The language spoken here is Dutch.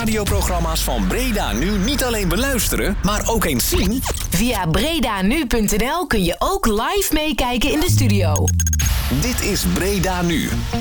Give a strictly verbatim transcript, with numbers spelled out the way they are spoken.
radioprogramma's van Breda Nu niet alleen beluisteren, maar ook eens zien? Via bredanu punt n l kun je ook live meekijken in de studio. Dit is Breda Nu,